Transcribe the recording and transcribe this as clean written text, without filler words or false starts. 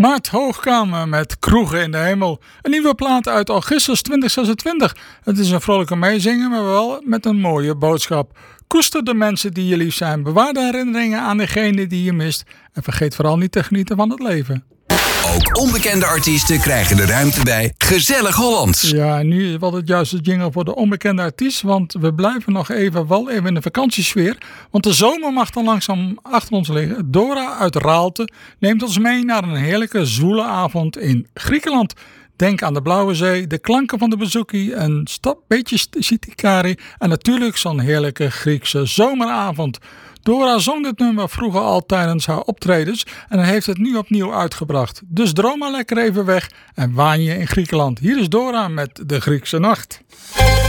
Maart Hoogkamer met Kroegen in de Hemel. Een nieuwe plaat uit augustus 2026. Het is een vrolijke meezingen, maar wel met een mooie boodschap. Koester de mensen die je lief zijn. Bewaar de herinneringen aan degene die je mist. En vergeet vooral niet te genieten van het leven. Ook onbekende artiesten krijgen de ruimte bij Gezellig Hollands. Ja, nu was het juist het jingle voor de onbekende artiest. Want we blijven nog even in de vakantiesfeer. Want de zomer mag dan langzaam achter ons liggen. Dora uit Raalte neemt ons mee naar een heerlijke zwoele avond in Griekenland. Denk aan de Blauwe Zee, de klanken van de bouzouki, een beetje sitikari en natuurlijk zo'n heerlijke Griekse zomeravond. Dora zong dit nummer vroeger al tijdens haar optredens en heeft het nu opnieuw uitgebracht. Dus droom maar lekker even weg en waan je in Griekenland. Hier is Dora met de Griekse Nacht.